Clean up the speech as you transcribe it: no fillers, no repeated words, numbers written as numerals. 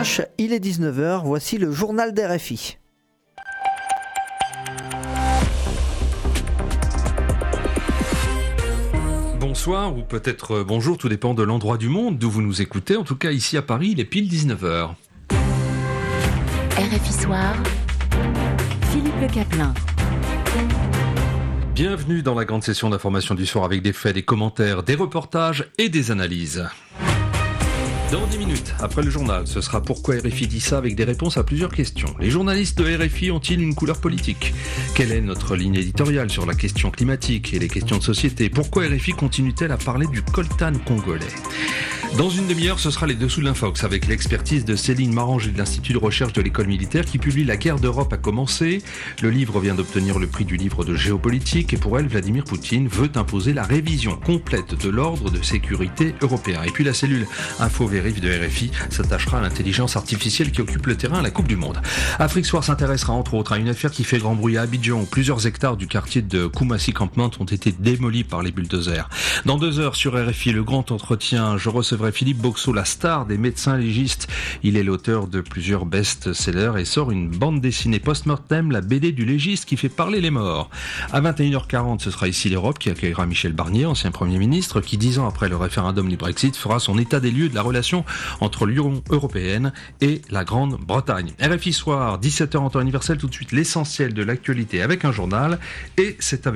H, il est 19h, voici le journal d'RFI. Bonsoir ou peut-être bonjour, tout dépend de l'endroit du monde d'où vous nous écoutez. En tout cas, ici à Paris, il est pile 19h. RFI Soir, Philippe Le Caplin. Bienvenue dans la grande session d'information du soir avec des faits, des commentaires, des reportages et des analyses. Dans 10 minutes, après le journal, ce sera Pourquoi RFI dit ça avec des réponses à plusieurs questions. Les journalistes de RFI ont-ils une couleur politique ? Quelle est notre ligne éditoriale sur la question climatique et les questions de société ? Pourquoi RFI continue-t-elle à parler du coltan congolais ? Dans une demi-heure, ce sera les dessous de l'Infox avec l'expertise de Céline Maranger de l'Institut de recherche de l'école militaire qui publie La guerre d'Europe a commencé. Le livre vient d'obtenir le prix du livre de géopolitique et pour elle, Vladimir Poutine veut imposer la révision complète de l'ordre de sécurité européen. Et puis la cellule Info-Vérif de RFI s'attachera à l'intelligence artificielle qui occupe le terrain à la Coupe du Monde. Afrique Soir s'intéressera entre autres à une affaire qui fait grand bruit à Abidjan où plusieurs hectares du quartier de Koumassi Campement ont été démolis par les bulldozers. Dans 2 heures sur RFI, le grand entretien, je recevrai Philippe Boxeau, la star des médecins légistes. Il est l'auteur de plusieurs best-sellers et sort une bande dessinée post-mortem, la BD du légiste qui fait parler les morts. À 21h40, ce sera ici l'Europe qui accueillera Michel Barnier, ancien Premier ministre, qui 10 ans après le référendum du Brexit fera son état des lieux de la relation entre l'Union européenne et la Grande-Bretagne. RFI Soir, 17h en temps universel, tout de suite l'essentiel de l'actualité avec un journal et c'est avec